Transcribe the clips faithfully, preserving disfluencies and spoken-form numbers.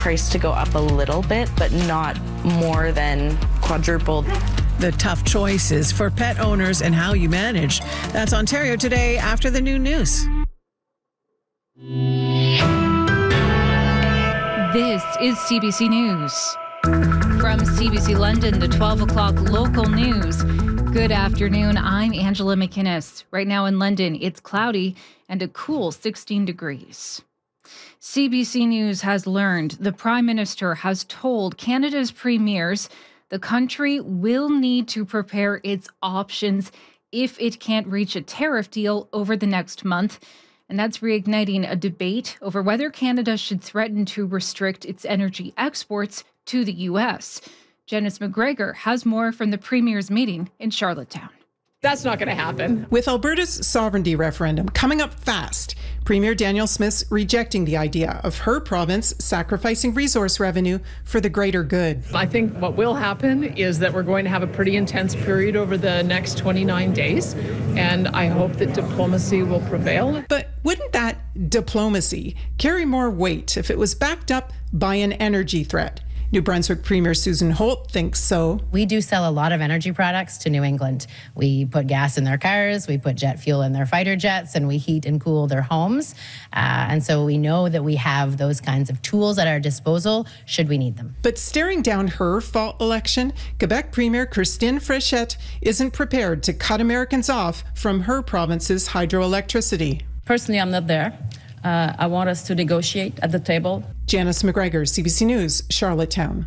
price to go up a little bit, but not more than quadrupled. The tough choices for pet owners and how you manage. That's Ontario Today after the noon news. This is C B C News. From C B C London, the twelve o'clock local news. Good afternoon, I'm Angela McInnes. Right now in London, it's cloudy and a cool sixteen degrees. C B C News has learned the Prime Minister has told Canada's premiers the country will need to prepare its options if it can't reach a tariff deal over the next month. And that's reigniting a debate over whether Canada should threaten to restrict its energy exports to the U S. Janice McGregor has more from the Premier's meeting in Charlottetown. That's not going to happen. With Alberta's sovereignty referendum coming up fast, Premier Danielle Smith's rejecting the idea of her province sacrificing resource revenue for the greater good. I think what will happen is that we're going to have a pretty intense period over the next twenty-nine days, and I hope that diplomacy will prevail. But wouldn't that diplomacy carry more weight if it was backed up by an energy threat? New Brunswick Premier Susan Holt thinks so. We do sell a lot of energy products to New England. We put gas in their cars, we put jet fuel in their fighter jets, and we heat and cool their homes. Uh, and so we know that we have those kinds of tools at our disposal should we need them. But staring down her fall election, Quebec Premier Christine Fréchette isn't prepared to cut Americans off from her province's hydroelectricity. Personally, I'm not there. Uh, I want us to negotiate at the table. Janice McGregor, C B C News, Charlottetown.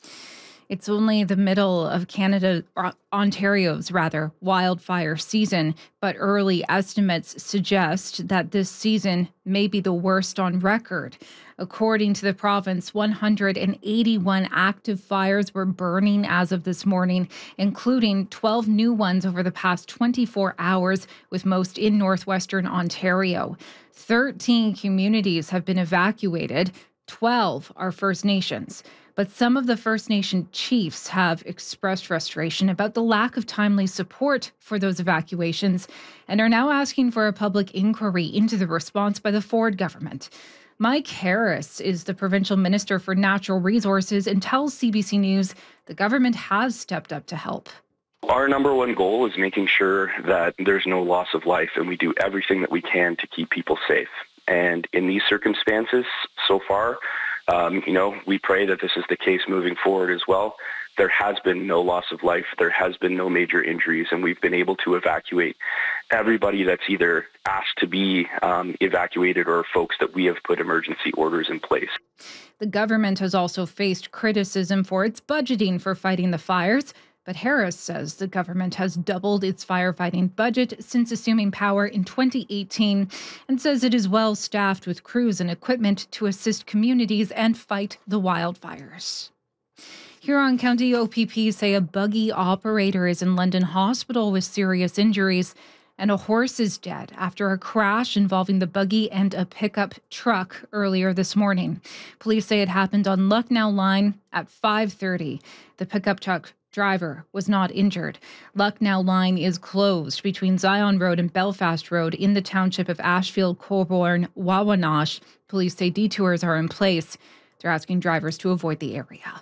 It's only the middle of Canada, Ontario's rather, wildfire season, but early estimates suggest that this season may be the worst on record. According to the province, one hundred eighty-one active fires were burning as of this morning, including twelve new ones over the past twenty-four hours, with most in northwestern Ontario. thirteen communities have been evacuated. twelve are First Nations. But some of the First Nation chiefs have expressed frustration about the lack of timely support for those evacuations and are now asking for a public inquiry into the response by the Ford government. Mike Harris is the provincial minister for natural resources and tells C B C News the government has stepped up to help. Our number one goal is making sure that there's no loss of life, and we do everything that we can to keep people safe. And in these circumstances, so far, um, you know, we pray that this is the case moving forward as well. There has been no loss of life. There has been no major injuries, and we've been able to evacuate everybody that's either asked to be um, evacuated or folks that we have put emergency orders in place. The government has also faced criticism for its budgeting for fighting the fires. But Harris says the government has doubled its firefighting budget since assuming power in twenty eighteen and says it is well staffed with crews and equipment to assist communities and fight the wildfires. Huron County O P P say a buggy operator is in London Hospital with serious injuries and a horse is dead after a crash involving the buggy and a pickup truck earlier this morning. Police say it happened on Lucknow Line at five thirty. The pickup truck driver was not injured. Lucknow Line is closed between Zion Road and Belfast Road in the township of Ashfield, Colborne, Wawanash. Police say detours are in place. They're asking drivers to avoid the area.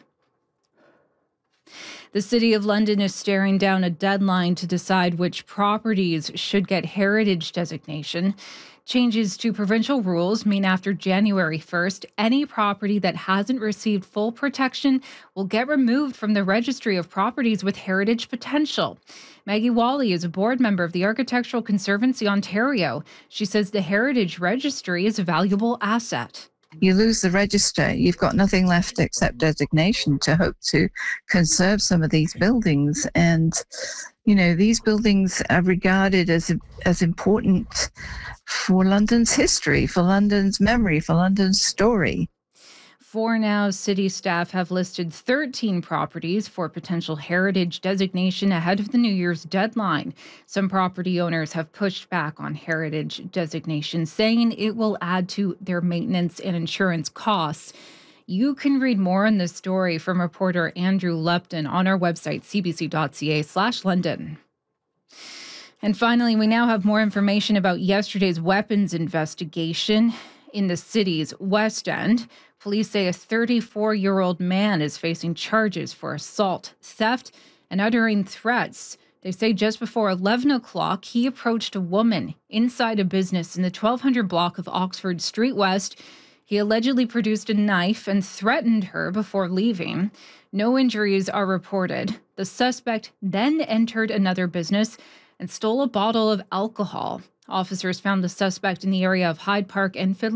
The City of London is staring down a deadline to decide which properties should get heritage designation. Changes to provincial rules mean after January first, any property that hasn't received full protection will get removed from the registry of properties with heritage potential. Maggie Wally is a board member of the Architectural Conservancy Ontario. She says the heritage registry is a valuable asset. You lose the register, you've got nothing left except designation to hope to conserve some of these buildings. And, you know, these buildings are regarded as as important for London's history, for London's memory, for London's story. For now, city staff have listed thirteen properties for potential heritage designation ahead of the New Year's deadline. Some property owners have pushed back on heritage designation, saying it will add to their maintenance and insurance costs. You can read more on this story from reporter Andrew Lupton on our website, cbc.ca slash London. And finally, we now have more information about yesterday's weapons investigation in the city's West End. Police say a thirty-four-year-old man is facing charges for assault, theft, and uttering threats. They say just before eleven o'clock, he approached a woman inside a business in the twelve hundred block of Oxford Street West. He allegedly produced a knife and threatened her before leaving. No injuries are reported. The suspect then entered another business and stole a bottle of alcohol. Officers found the suspect in the area of Hyde Park and Fiddler